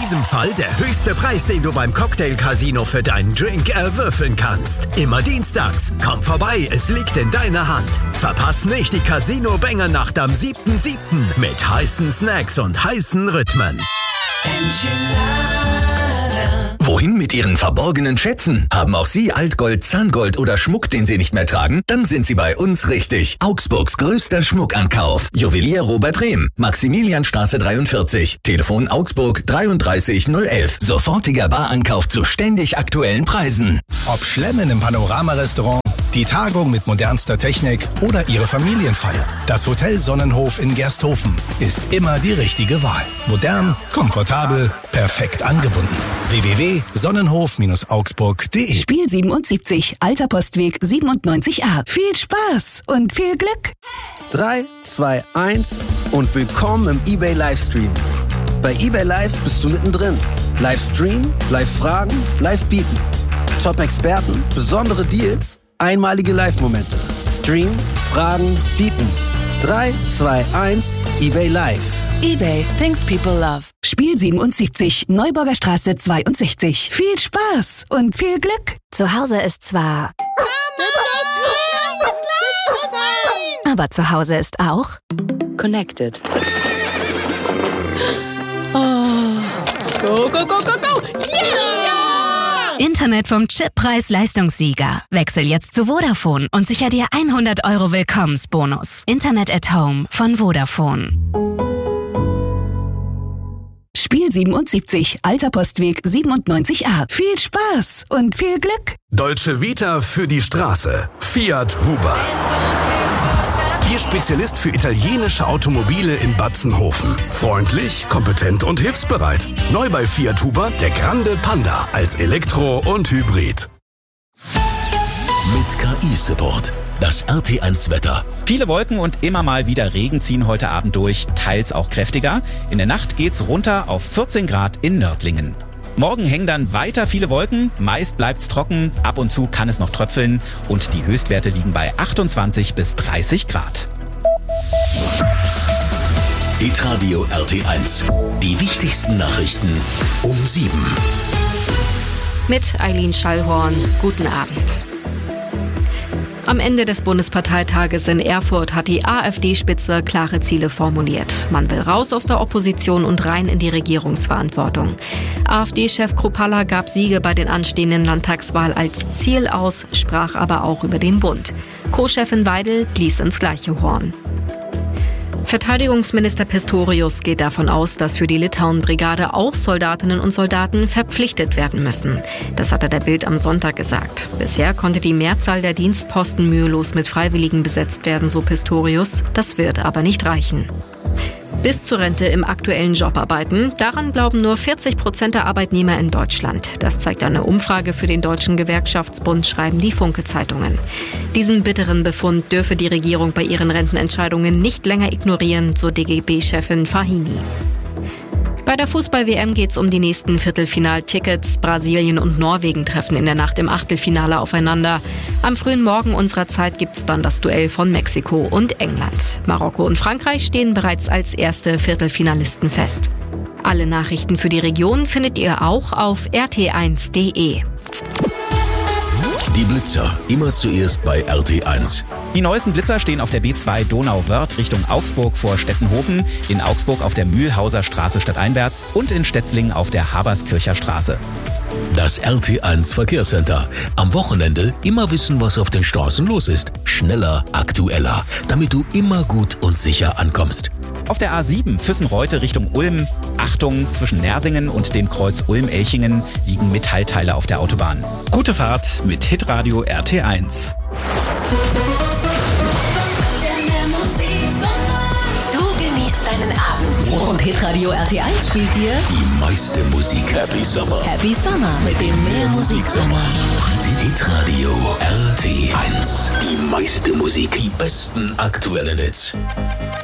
diesem Fall der höchste Preis, den du beim Cocktail-Casino für deinen Drink erwürfeln kannst. Immer dienstags. Komm vorbei, es liegt in deiner Hand. Verpass nicht die Casino-Banger-Nacht am 7.7. mit heißen Snacks und heißen Rhythmen. Wohin mit Ihren verborgenen Schätzen? Haben auch Sie Altgold, Zahngold oder Schmuck, den Sie nicht mehr tragen? Dann sind Sie bei uns richtig. Augsburgs größter Schmuckankauf. Juwelier Robert Rehm, Maximilianstraße 43. Telefon Augsburg 33011. Sofortiger Barankauf zu ständig aktuellen Preisen. Ob Schlemmen im Panorama-Restaurant, die Tagung mit modernster Technik oder Ihre Familienfeier. Das Hotel Sonnenhof in Gersthofen ist immer die richtige Wahl. Modern, komfortabel, perfekt angebunden. www.sonnenhof-augsburg.de. Spiel 77, Alter Postweg 97a. Viel Spaß und viel Glück. 3, 2, 1 und willkommen im eBay Livestream. Bei eBay Live bist du mittendrin. Livestream, Live-Fragen, Live-Bieten. Top-Experten, besondere Deals, einmalige Live-Momente. Stream, Fragen, Bieten. 3, 2, 1, eBay Live. eBay, things people love. Spiel 77, Neuburger Straße 62. Viel Spaß und viel Glück. Zu Hause ist zwar... Aber zu Hause ist auch... Connected. Oh. Go, go, go, go, go! Yeah! Internet vom Chip Preis-Leistungssieger. Wechsel jetzt zu Vodafone und sicher dir 100 € Willkommensbonus. Internet at Home von Vodafone. Spiel 77, Alter Postweg 97a. Viel Spaß und viel Glück. Dolce Vita für die Straße. Fiat Huber. Ihr Spezialist für italienische Automobile in Batzenhofen. Freundlich, kompetent und hilfsbereit. Neu bei Fiat Huber der Grande Panda als Elektro und Hybrid. Mit KI-Support. Das RT1-Wetter. Viele Wolken und immer mal wieder Regen ziehen heute Abend durch, teils auch kräftiger. In der Nacht geht's runter auf 14 Grad in Nördlingen. Morgen hängen dann weiter viele Wolken, meist bleibt's trocken, ab und zu kann es noch tröpfeln und die Höchstwerte liegen bei 28 bis 30 Grad. Hitradio RT1. Die wichtigsten Nachrichten um 7. Mit Eileen Schallhorn. Guten Abend. Am Ende des Bundesparteitages in Erfurt hat die AfD-Spitze klare Ziele formuliert. Man will raus aus der Opposition und rein in die Regierungsverantwortung. AfD-Chef Kruppalla gab Siege bei den anstehenden Landtagswahlen als Ziel aus, sprach aber auch über den Bund. Co-Chefin Weidel blies ins gleiche Horn. Verteidigungsminister Pistorius geht davon aus, dass für die Litauen-Brigade auch Soldatinnen und Soldaten verpflichtet werden müssen. Das hat er der Bild am Sonntag gesagt. Bisher konnte die Mehrzahl der Dienstposten mühelos mit Freiwilligen besetzt werden, so Pistorius. Das wird aber nicht reichen. Bis zur Rente im aktuellen Job arbeiten. Daran glauben nur 40% der Arbeitnehmer in Deutschland. Das zeigt eine Umfrage für den Deutschen Gewerkschaftsbund, schreiben die Funke-Zeitungen. Diesen bitteren Befund dürfe die Regierung bei ihren Rentenentscheidungen nicht länger ignorieren, so DGB-Chefin Fahimi. Bei der Fußball-WM geht's um die nächsten Viertelfinaltickets. Brasilien und Norwegen treffen in der Nacht im Achtelfinale aufeinander. Am frühen Morgen unserer Zeit gibt's dann das Duell von Mexiko und England. Marokko und Frankreich stehen bereits als erste Viertelfinalisten fest. Alle Nachrichten für die Region findet ihr auch auf rt1.de. Die Blitzer. Immer zuerst bei RT1. Die neuesten Blitzer stehen auf der B2 Donauwörth Richtung Augsburg vor Stettenhofen, in Augsburg auf der Mühlhauser Straße stadteinwärts und in Stetzlingen auf der Haberskircher Straße. Das RT1 Verkehrscenter. Am Wochenende immer wissen, was auf den Straßen los ist. Schneller, aktueller, damit du immer gut und sicher ankommst. Auf der A7 Füssen-Reute Richtung Ulm. Achtung, zwischen Nersingen und dem Kreuz Ulm-Elchingen liegen Metallteile auf der Autobahn. Gute Fahrt mit Hitradio RT1. Du genießt deinen Abend. Und Hitradio RT1 spielt dir Die meiste Musik. Happy Summer. Happy Summer mit dem Mehr Musiksommer. Hitradio RT1. Die meiste Musik. Die besten aktuellen Hits.